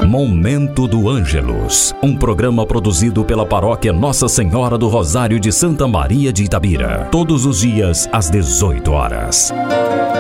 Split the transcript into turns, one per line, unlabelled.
Momento do Ângelus, um programa produzido pela Paróquia Nossa Senhora do Rosário de Santa Maria de Itabira, todos os dias às 18 horas.